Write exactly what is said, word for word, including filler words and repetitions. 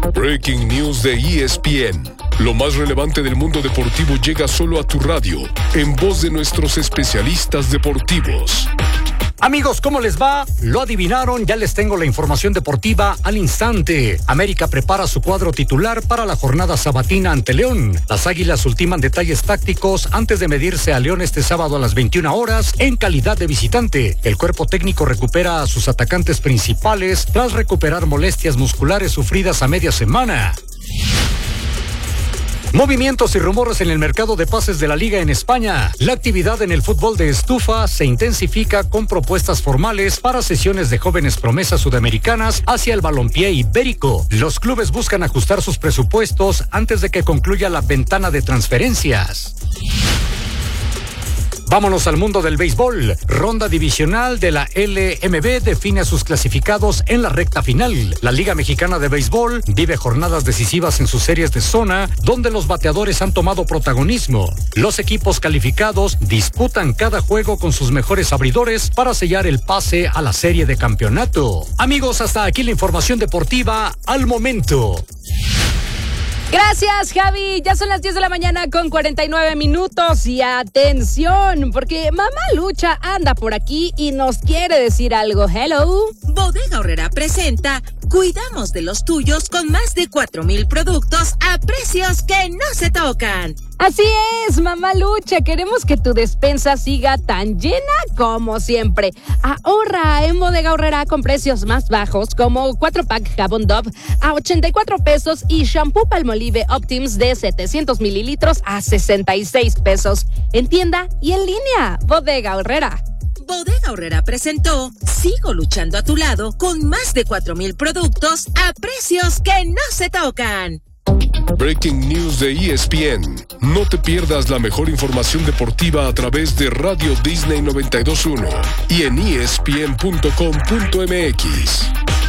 Breaking News de E S P N. Lo más relevante del mundo deportivo llega solo a tu radio, en voz de nuestros especialistas deportivos. Amigos, ¿cómo les va? Lo adivinaron, ya les tengo la información deportiva al instante. América prepara su cuadro titular para la jornada sabatina ante León. Las Águilas ultiman detalles tácticos antes de medirse a León este sábado a las veintiuna horas en calidad de visitante. El cuerpo técnico recupera a sus atacantes principales tras recuperar molestias musculares sufridas a media semana. Movimientos y rumores en el mercado de pases de la Liga en España. La actividad en el fútbol de estufa se intensifica con propuestas formales para sesiones de jóvenes promesas sudamericanas hacia el balompié ibérico. Los clubes buscan ajustar sus presupuestos antes de que concluya la ventana de transferencias. Vámonos al mundo del béisbol. Ronda divisional de la L M B define a sus clasificados en la recta final. La Liga Mexicana de Béisbol vive jornadas decisivas en sus series de zona, donde los bateadores han tomado protagonismo. Los equipos calificados disputan cada juego con sus mejores abridores para sellar el pase a la serie de campeonato. Amigos, hasta aquí la información deportiva al momento. Gracias, Javi. Ya son las diez de la mañana con cuarenta y nueve minutos y atención, porque Mamá Lucha anda por aquí y nos quiere decir algo. Hello. Bodega Aurrera presenta Cuidamos de los tuyos con más de cuatro mil productos a precios que no se tocan. Así es, Mamá Lucha, queremos que tu despensa siga tan llena como siempre. Ahorra en Bodega Aurrera con precios más bajos, como cuatro pack jabón Dove a ochenta y cuatro pesos y shampoo Palmolive Optims de setecientos mililitros a sesenta y seis pesos. En tienda y en línea, Bodega Aurrera. Bodega Aurrera presentó Sigo luchando a tu lado con más de cuatro mil productos a precios que no se tocan. Breaking News de E S P N. No te pierdas la mejor información deportiva a través de Radio Disney noventa y dos punto uno y en E S P N punto com punto M X.